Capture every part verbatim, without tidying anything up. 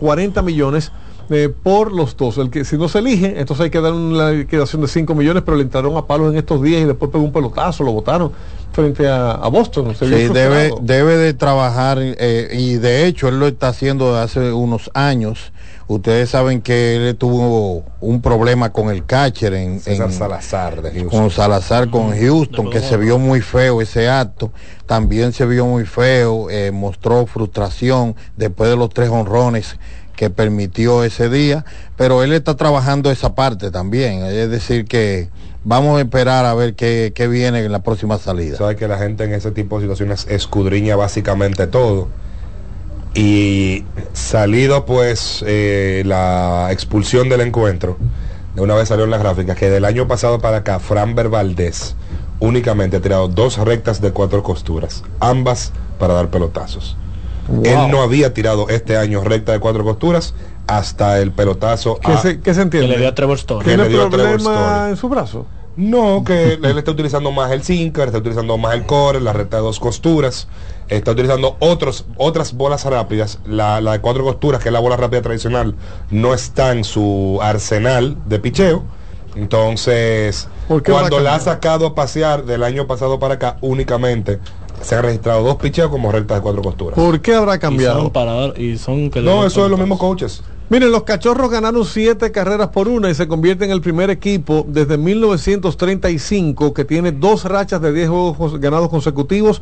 cuarenta millones eh, por los dos. El que si no se elige, entonces hay que dar una liquidación de cinco millones, pero le entraron a palos en estos días y después pegó un pelotazo, lo votaron frente a, a Boston. Se sí, debe, debe de trabajar eh, y de hecho él lo está haciendo hace unos años. Ustedes saben que él tuvo un problema con el catcher en, César en Salazar de Houston. Con Salazar con Houston, que se vio muy feo ese acto. También se vio muy feo, eh, mostró frustración después de los tres honrones que permitió ese día, pero él está trabajando esa parte también, es decir que vamos a esperar a ver qué, qué viene en la próxima salida. Sabes que la gente en ese tipo de situaciones escudriña básicamente todo. Y salido pues eh, la expulsión del encuentro, de una vez salió en la gráfica que del año pasado para acá Framber Valdez únicamente ha tirado dos rectas de cuatro costuras, ambas para dar pelotazos. Wow. Él no había tirado este año recta de cuatro costuras hasta el pelotazo. ¿Qué, a, se, ¿qué se entiende? Que le dio a Trevor Story. ¿Tiene problema en su brazo? No, que él está utilizando más el sinker, está utilizando más el core, la recta de dos costuras, está utilizando otros, otras bolas rápidas. La, la de cuatro costuras, que es la bola rápida tradicional, no está en su arsenal de picheo. Entonces, cuando la ha sacado a pasear del año pasado para acá, únicamente se han registrado dos picheos como rectas de cuatro costuras. ¿Por qué habrá cambiado? Y son parador, y son que no, eso es los mismos coaches. Miren, los Cachorros ganaron siete carreras por una y se convierte en el primer equipo desde mil novecientos treinta y cinco que tiene dos rachas de diez juegos ganados consecutivos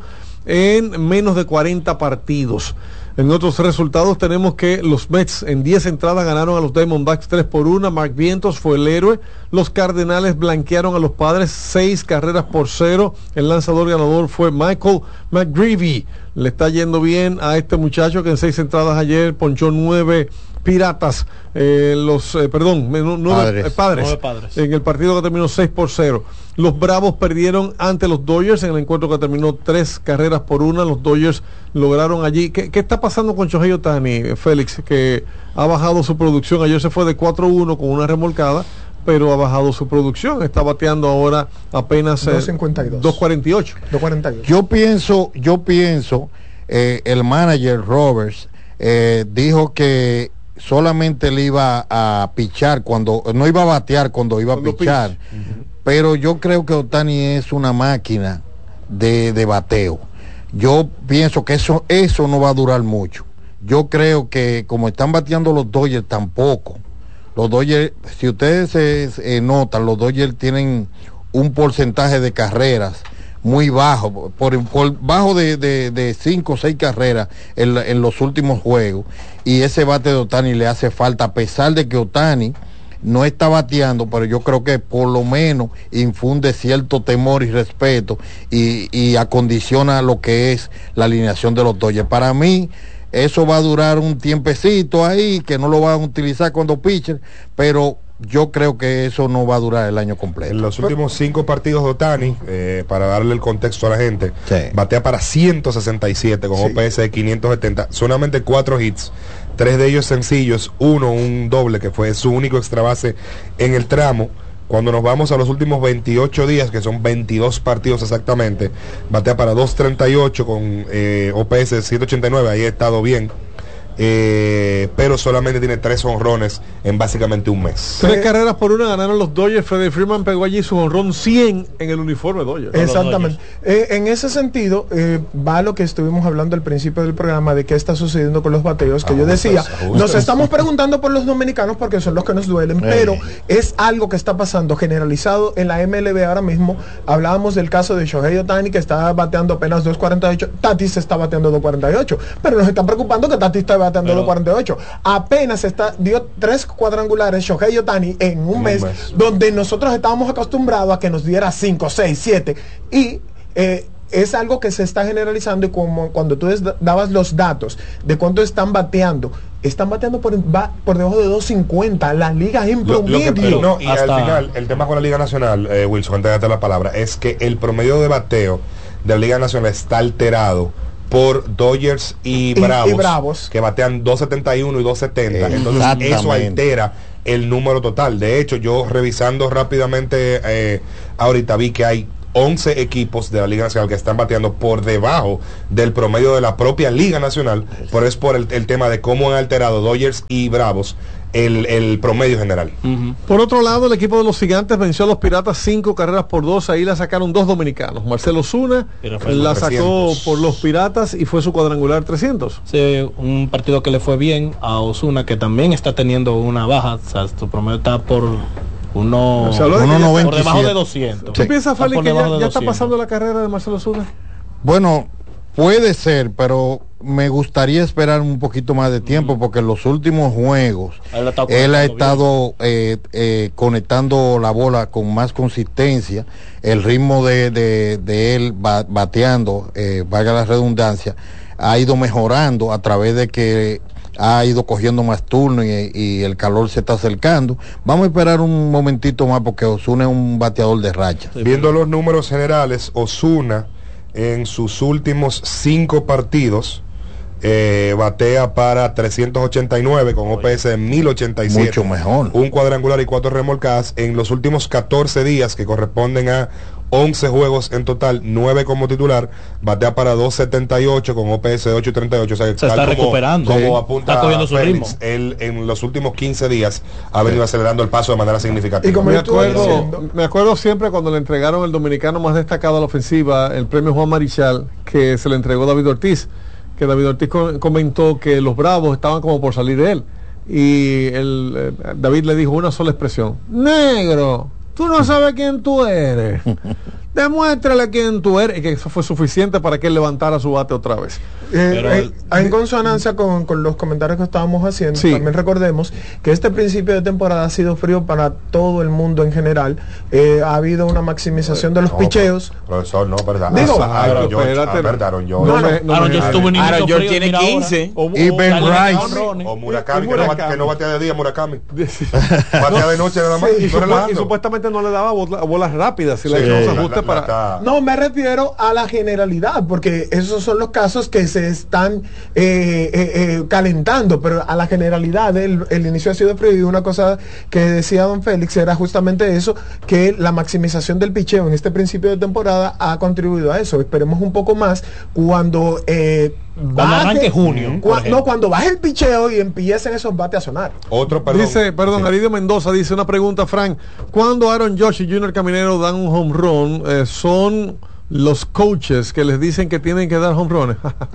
en menos de cuarenta partidos. En otros resultados tenemos que los Mets en diez entradas ganaron a los Diamondbacks tres por una. Mark Vientos fue el héroe. Los Cardenales blanquearon a los Padres seis carreras por cero. El lanzador ganador fue Michael McGreevy. Le está yendo bien a este muchacho que en seis entradas ayer ponchó nueve Piratas, eh, los, eh, perdón, nueve padres. Eh, padres, nueve padres, en el partido que terminó seis por cero. Los Bravos perdieron ante los Dodgers en el encuentro que terminó tres carreras por una. Los Dodgers lograron allí. ¿Qué, qué está pasando con Shohei Ohtani, Félix? Que ha bajado su producción. Ayer se fue de cuatro uno con una remolcada, pero ha bajado su producción. Está bateando ahora apenas eh, dos cuarenta y ocho. Yo pienso, yo pienso, eh, el manager Roberts eh, dijo que solamente le iba a pichar cuando, no iba a batear cuando iba cuando a pichar, uh-huh. Pero yo creo que Ohtani es una máquina de, de bateo. Yo pienso que eso, eso no va a durar mucho. Yo creo que como están bateando los Dodgers tampoco. Los Dodgers, si ustedes se, se notan, los Dodgers tienen un porcentaje de carreras muy bajo, por, por bajo de, de, de cinco o seis carreras en, en los últimos juegos, y ese bate de Ohtani le hace falta, a pesar de que Ohtani no está bateando, pero yo creo que por lo menos infunde cierto temor y respeto y, y acondiciona lo que es la alineación de los Dodgers. Para mí eso va a durar un tiempecito ahí, que no lo van a utilizar cuando pitcher, pero yo creo que eso no va a durar el año completo. En los últimos cinco partidos de Ohtani, eh, para darle el contexto a la gente, sí. Batea para ciento sesenta y siete con sí. O P S de quinientos setenta, solamente cuatro hits, tres de ellos sencillos, uno un doble que fue su único extra base en el tramo. Cuando nos vamos a los últimos veintiocho días, que son veintidós partidos exactamente, batea para doscientos treinta y ocho con eh, O P S de ciento ochenta y nueve, ahí ha estado bien. Eh, pero solamente tiene tres honrones en básicamente un mes. Tres eh, carreras por una ganaron los Dodgers. Freddie Freeman pegó allí su honrón cien en el uniforme Dodgers. Exactamente. Eh, en ese sentido, eh, va lo que estuvimos hablando al principio del programa de qué está sucediendo con los bateos, que ah, yo decía, pues, nos estamos preguntando por los dominicanos porque son los que nos duelen, eh. pero es algo que está pasando generalizado en la M L B ahora mismo. Hablábamos del caso de Shohei Ohtani, que está bateando apenas dos cuarenta y ocho. Tatis está bateando dos cuarenta y ocho, pero nos está preocupando que Tatis está bateando dos cuarenta y ocho. Apenas está, dio tres cuadrangulares Shohei Ohtani en un, en mes, un mes, donde nosotros estábamos acostumbrados a que nos diera cinco, seis, siete. Y eh, es algo que se está generalizando, y como cuando tú dabas los datos de cuánto están bateando, están bateando por, va, por debajo de dos cincuenta. La liga en promedio. No, y hasta al final, el tema con la Liga Nacional, eh, Wilson, antes de darte la palabra, es que el promedio de bateo de la Liga Nacional está alterado por Dodgers y Bravos, y, y Bravos. que batean dos setenta y uno y dos setenta. Entonces eso altera el número total. De hecho, yo revisando rápidamente eh, ahorita vi que hay once equipos de la Liga Nacional que están bateando por debajo del promedio de la propia Liga Nacional, pero es por el, el tema de cómo han alterado Dodgers y Bravos el, el promedio general. Uh-huh. Por otro lado, el equipo de los Gigantes venció a los Piratas cinco carreras por dos. Ahí la sacaron dos dominicanos. Marcelo Zuna la sacó por los Piratas y fue su cuadrangular trescientos. Sí, un partido que le fue bien a Ozuna, que también está teniendo una baja. O sea, su promedio está por uno, o sea, uno por debajo de doscientos. ¿Tú piensas, Félix, que ya, ya está pasando la carrera de Marcelo Zuna? Bueno, puede ser, pero me gustaría esperar un poquito más de tiempo, porque en los últimos juegos él, él ha estado eh, eh, conectando la bola con más consistencia. El ritmo de, de, de él ba, bateando, eh, valga la redundancia, ha ido mejorando a través de que ha ido cogiendo más turno y, y el calor se está acercando. Vamos a esperar un momentito más, porque Ozuna es un bateador de racha. Viendo los números generales, Ozuna en sus últimos cinco partidos eh, batea para trescientos ochenta y nueve con O P S de mil ochenta y siete, mucho mejor, un cuadrangular y cuatro remolcadas. En los últimos catorce días, que corresponden a once juegos en total, nueve como titular, batea para doscientos setenta y ocho con O P S de ocho treinta y ocho. O sea, que se está como, recuperando, como sí, apunta está cogiendo su Félix, ritmo. Él en los últimos quince días ha venido sí. acelerando el paso de manera significativa. Y como me acuerdo, me acuerdo siempre cuando le entregaron el dominicano más destacado a la ofensiva, el premio Juan Marichal, que se le entregó David Ortiz, que David Ortiz comentó que los Bravos estaban como por salir de él, y el, eh, David le dijo una sola expresión: negro, tú no sabes quién tú eres. Demuéstrale quién tú eres. Y que eso fue suficiente para que él levantara su bate otra vez. Eh, eh, en consonancia con, con los comentarios que estábamos haciendo, sí. También recordemos que este principio de temporada ha sido frío para todo el mundo en general. Eh, ha habido una maximización de los no, picheos. Profesor, no, verdad. Digo, ah, Aaron George, ah, verdad, Aaron George. No, no, no, Aaron George tuvo un inicio Aaron George frío, tiene quince. O, y Ben Rice. O Murakami, que no, que no batea de día, Murakami. Batea de noche nada más. Sí, y, supu y supuestamente no le daba bolas, bolas rápidas. Si sí, le hizo unos ajustes para... La, no, me refiero a la generalidad, porque esos son los casos que se están eh, eh, eh, calentando, pero a la generalidad el, el inicio ha sido frío. Y una cosa que decía don Félix era justamente eso, que la maximización del picheo en este principio de temporada ha contribuido a eso. Esperemos un poco más cuando eh, cuando baje, arranque junio, cua, no, cuando baje el picheo y empiecen esos bates a sonar. Otro, perdón. Dice, perdón, sí. Aridio Mendoza dice una pregunta, Frank: ¿cuándo Aaron Judge y Junior Caminero dan un home run? Eh, son los coaches que les dicen que tienen que dar home runs.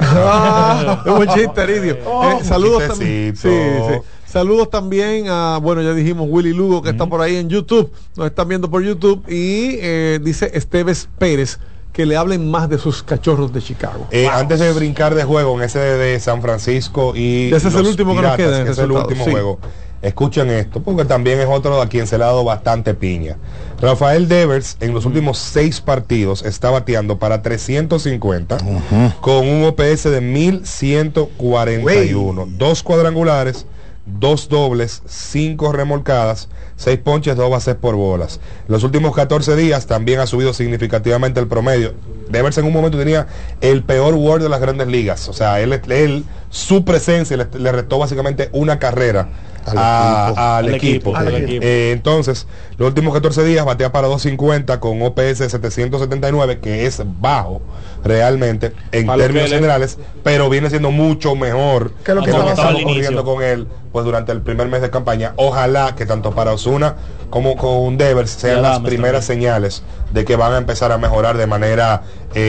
Es un chiste, Aridio. Oh, eh, saludos también. Sí, sí. Saludos también a, bueno, ya dijimos, Willy Lugo, que mm. está por ahí en YouTube. Nos están viendo por YouTube. Y eh, dice Esteves Pérez que le hablen más de sus Cachorros de Chicago. Eh, wow. Antes de brincar de juego en ese de, de San Francisco y ese es el último Piratas, que nos queda. Que es el último sí. juego. Escuchen esto, porque también es otro a quien se le ha dado bastante piña. Rafael Devers en los uh-huh. últimos seis partidos está bateando para trescientos cincuenta uh-huh. con un O P S de mil ciento cuarenta y uno. Wey. Dos cuadrangulares, dos dobles, cinco remolcadas, seis ponches, dos bases por bolas. Los últimos catorce días también ha subido significativamente el promedio. Devers en un momento tenía el peor W A R de las grandes ligas. O sea, él, él su presencia le, le restó básicamente una carrera al a, equipo. Al, al equipo. equipo. Al equipo. Eh, entonces, los últimos catorce días batea para doscientos cincuenta con O P S de setecientos setenta y nueve, que es bajo realmente en para términos generales, pero viene siendo mucho mejor que lo que estaba ocurriendo con él pues durante el primer mes de campaña. Ojalá que tanto para Ozuna como con Devers sean las primeras también. señales de que van a empezar a mejorar de manera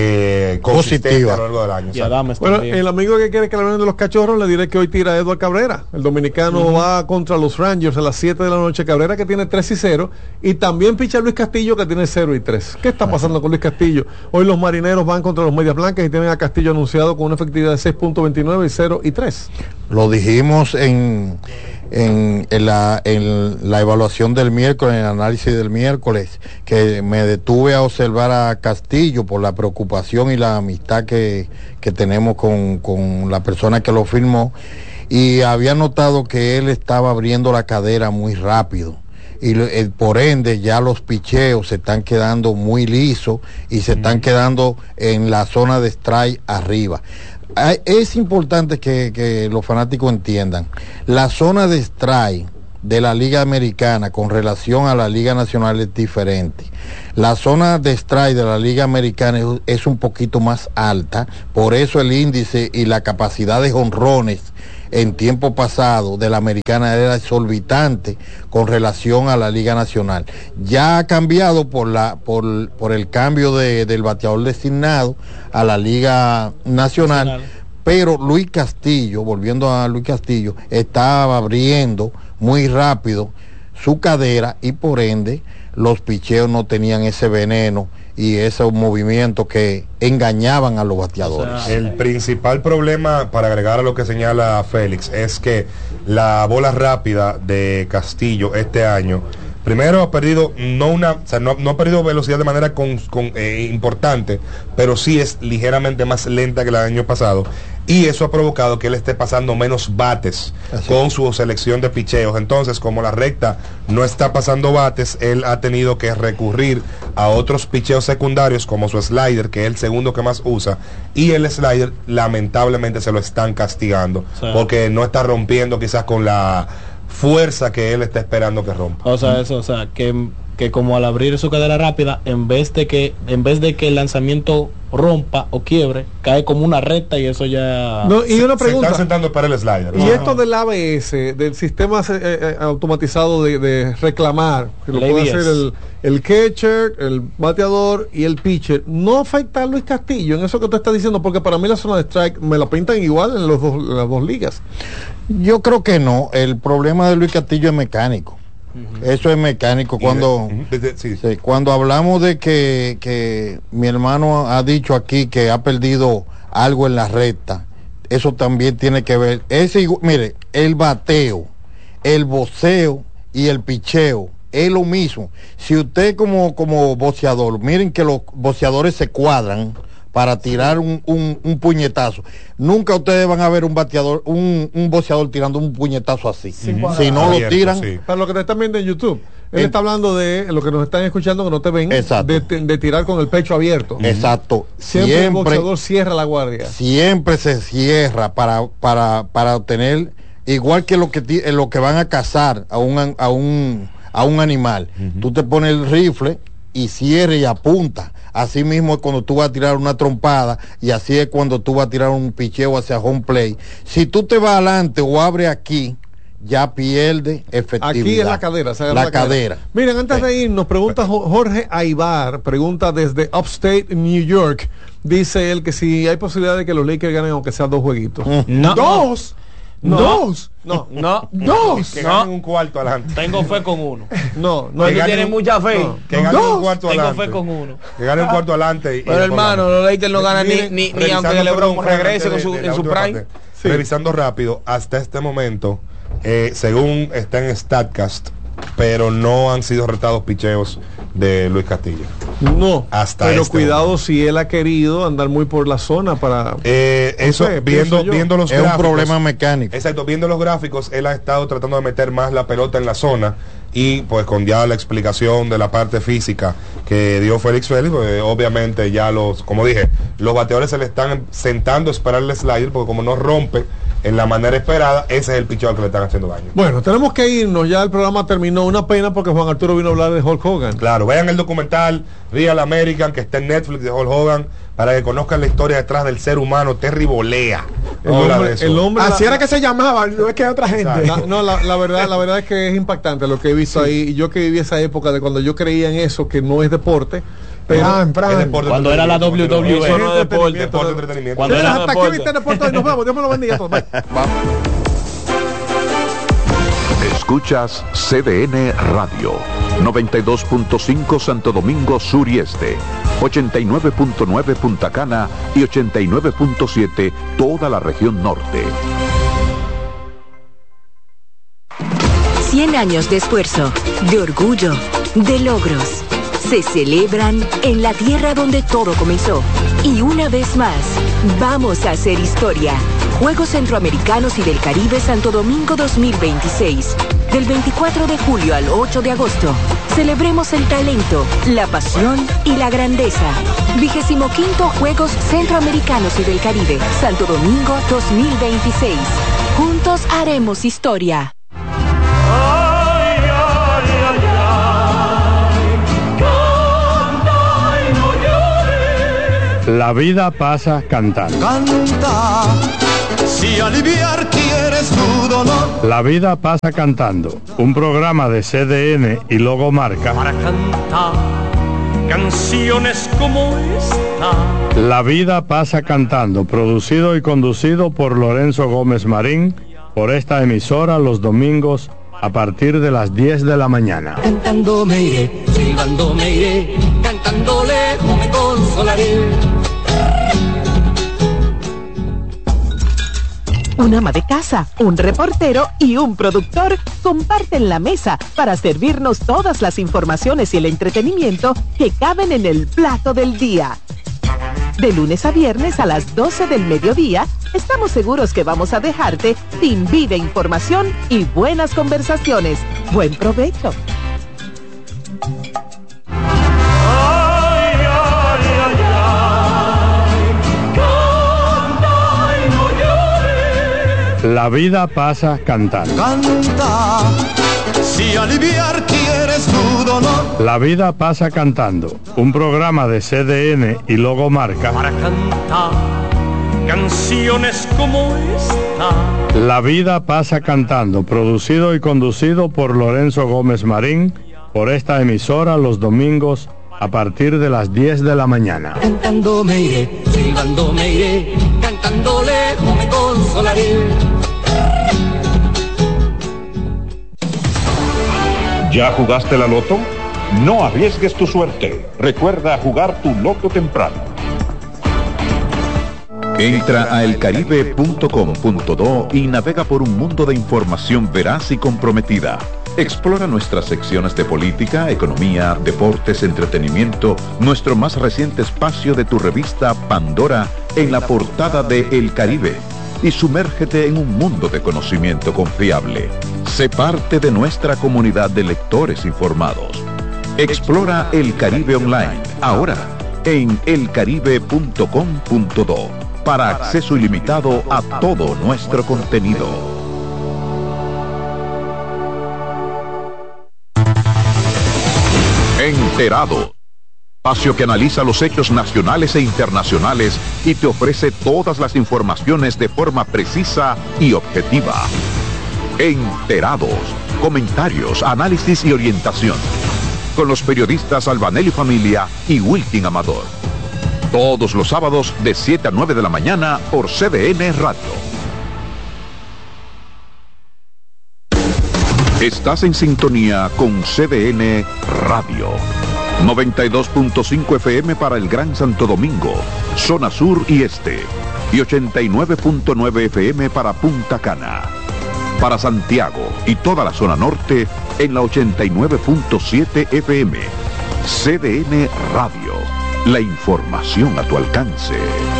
eh, positiva a lo largo del año. Bueno, el amigo que quiere que le hablen de los Cachorros, le diré que hoy tira Edward Cabrera. El dominicano uh-huh. va contra los Rangers a las siete de la noche. Cabrera, que tiene tres y cero, y también picha Luis Castillo, que tiene cero y tres. ¿Qué está pasando con Luis Castillo? Hoy los Marineros van contra los Medias Blancas y tienen a Castillo anunciado con una efectividad de seis punto veintinueve y cero y tres. Lo dijimos en En, en, la, en la evaluación del miércoles, en el análisis del miércoles, que me detuve a observar a Castillo por la preocupación y la amistad que, que tenemos con, con la persona que lo firmó, y había notado que él estaba abriendo la cadera muy rápido, y eh, por ende ya los picheos se están quedando muy lisos y se están quedando en la zona de strike arriba. Es importante que, que los fanáticos entiendan, la zona de strike de la Liga Americana con relación a la Liga Nacional es diferente. La zona de strike de la Liga Americana es, es un poquito más alta, por eso el índice y la capacidad de jonrones en tiempo pasado de la Americana era exorbitante con relación a la Liga Nacional. Ya ha cambiado por la por, por el cambio de, del bateador designado a la Liga Nacional, Nacional. Pero Luis Castillo, volviendo a Luis Castillo, estaba abriendo muy rápido su cadera y por ende los picheos no tenían ese veneno y esos movimientos que engañaban a los bateadores. O sea, el principal problema, para agregar a lo que señala Félix, es que la bola rápida de Castillo este año, primero ha perdido, no una, o sea, no, no ha perdido velocidad de manera con, con, eh, importante, pero sí es ligeramente más lenta que el año pasado. Y eso ha provocado que él esté pasando menos bates Así con es. su selección de picheos. Entonces, como la recta no está pasando bates, él ha tenido que recurrir a otros picheos secundarios como su slider, que es el segundo que más usa. Y el slider, lamentablemente, se lo están castigando. Sí. Porque no está rompiendo quizás con la fuerza que él está esperando que rompa. O sea, eso, o sea, que, que como al abrir su cadera rápida, en vez de que, en vez de que el lanzamiento rompa o quiebre, cae como una recta y eso ya... No, y una pregunta. Se están sentando para el slider. Y esto del A B S, del sistema eh, eh, automatizado de, de reclamar, que lo puede hacer el, el catcher, el bateador y el pitcher, ¿no afecta a Luis Castillo en eso que usted está diciendo? Porque para mí la zona de strike me la pintan igual en, los dos, en las dos ligas. Yo creo que no. El problema de Luis Castillo es mecánico. Eso es mecánico. Cuando de, de, sí. Sí, cuando hablamos de que, que mi hermano ha dicho aquí que ha perdido algo en la recta, eso también tiene que ver. Ese, mire, el bateo, el voceo y el picheo es lo mismo. Si usted como, como boxeador, miren que los boxeadores se cuadran para tirar un, un, un puñetazo. Nunca ustedes van a ver un bateador, un, un boxeador tirando un puñetazo así. Sí, uh-huh. Si no Abierto, lo tiran. Sí. Para lo que te están viendo en YouTube, él el, está hablando de lo que nos están escuchando, que no te ven, de, de tirar con el pecho abierto. Exacto. Siempre, siempre el boxeador cierra la guardia. Siempre se cierra para, para, para obtener, igual que lo que, lo que van a cazar a un, a un, a un animal. Uh-huh. Tú te pones el rifle y cierra y apunta. Así mismo es cuando tú vas a tirar una trompada y así es cuando tú vas a tirar un picheo hacia home play. Si tú te vas adelante o abres aquí, ya pierde efectividad. Aquí es la cadera. La, la cadera. cadera. Miren, antes sí. de irnos, pregunta Jorge Aybar, pregunta desde Upstate New York. Dice él que si hay posibilidad de que los Lakers ganen aunque sean dos jueguitos. No. ¿Dos? No. ¿Dos? No, no, dos. Que no. ganen un cuarto adelante. Tengo fe con uno. No, no. Que tú tienes mucha fe. No. Que ganen un cuarto Tengo adelante. fe con uno. Que ganen un cuarto adelante. Y, Pero y hermano, los Lakers no ganan ni, ni, ni aunque LeBron regrese con su, en su prime. Sí. Revisando rápido, hasta este momento, eh, según está en StatCast, pero no han sido retados picheos de Luis Castillo. No, hasta pero este cuidado momento. Si él ha querido andar muy por la zona para... Eh, eso, no sé, viendo, viendo los es gráficos... un problema mecánico. Exacto, viendo los gráficos, él ha estado tratando de meter más la pelota en la zona y pues con ya la explicación de la parte física que dio Félix Félix, pues, obviamente ya los, como dije, los bateadores se le están sentando a esperar el slider porque como no rompe en la manera esperada, ese es el pichón que le están haciendo daño. Bueno, tenemos que irnos, ya el programa terminó, una pena porque Juan Arturo vino a hablar de Hulk Hogan. Claro, vean el documental Real American que está en Netflix de Hulk Hogan para que conozcan la historia detrás del ser humano. Terry Bollea. El hombre, el hombre así la, era que se llamaba, no es que hay otra gente. La, no, la, la verdad, la verdad es que es impactante lo que he visto sí. ahí. Yo que viví esa época de cuando yo creía en eso, que no es deporte. Pero Fran, Fran. Deporte, cuando era la W W E, eso no es deporte, deporte, entretenimiento. Cuando era hasta aquí viste deporte, nos vamos, Dios me lo bendiga. Escuchas C D N Radio, noventa y dos punto cinco Santo Domingo Sur y Este, ochenta y nueve punto nueve Punta Cana y ochenta y nueve punto siete toda la región norte. cien años de esfuerzo, de orgullo, de logros. Se celebran en la tierra donde todo comenzó. Y una vez más, vamos a hacer historia. Juegos Centroamericanos y del Caribe Santo Domingo dos mil veintiséis. Del veinticuatro de julio al ocho de agosto. Celebremos el talento, la pasión y la grandeza. Vigésimo quinto Juegos Centroamericanos y del Caribe Santo Domingo dos mil veintiséis. Juntos haremos historia. Oh. La vida pasa cantando. Canta, si aliviar quieres tu dolor. La vida pasa cantando, un programa de C D N y Logomarca para cantar canciones como esta. La vida pasa cantando, producido y conducido por Lorenzo Gómez Marín, por esta emisora los domingos a partir de las diez de la mañana. Cantando me iré, silbando me iré, cantando lejos me consolaré. Un ama de casa, un reportero y un productor comparten la mesa para servirnos todas las informaciones y el entretenimiento que caben en el plato del día. De lunes a viernes a las doce del mediodía, estamos seguros que vamos a dejarte sin vida, información y buenas conversaciones. Buen provecho. La vida pasa cantando. Canta, si aliviar quieres tu dolor. La vida pasa cantando, un programa de C D N y Logomarca para cantar canciones como esta. La vida pasa cantando, producido y conducido por Lorenzo Gómez Marín, por esta emisora los domingos a partir de las diez de la mañana. Cantando me iré, silbando me iré, cantando lejos me consolaré. ¿Ya jugaste la loto? No arriesgues tu suerte. Recuerda jugar tu loto temprano. Entra a el caribe punto com punto do y navega por un mundo de información veraz y comprometida. Explora nuestras secciones de política, economía, deportes, entretenimiento, nuestro más reciente espacio de tu revista Pandora en la portada de El Caribe, y sumérgete en un mundo de conocimiento confiable. Sé parte de nuestra comunidad de lectores informados. Explora El Caribe Online, ahora en el caribe punto com punto do, para acceso ilimitado a todo nuestro contenido. Enterado, espacio que analiza los hechos nacionales e internacionales y te ofrece todas las informaciones de forma precisa y objetiva. Enterados, comentarios, análisis y orientación, con los periodistas Albanelli Familia y Wilkin Amador. Todos los sábados de siete a nueve de la mañana por C D N Radio. Estás en sintonía con C D N Radio. noventa y dos punto cinco F M para el Gran Santo Domingo, zona sur y este, y ochenta y nueve punto nueve F M para Punta Cana. Para Santiago y toda la zona norte en la ochenta y nueve punto siete F M. C D N Radio, la información a tu alcance.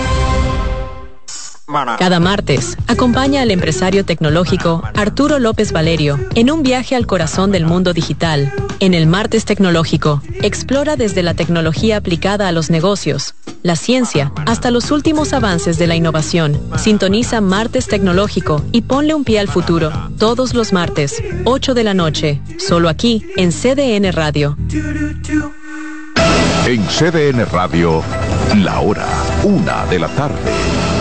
Cada martes, acompaña al empresario tecnológico Arturo López Valerio en un viaje al corazón del mundo digital. En el Martes Tecnológico, explora desde la tecnología aplicada a los negocios, la ciencia, hasta los últimos avances de la innovación. Sintoniza Martes Tecnológico y ponle un pie al futuro. Todos los martes, ocho de la noche, solo aquí en C D N Radio. En C D N Radio, la hora, una de la tarde.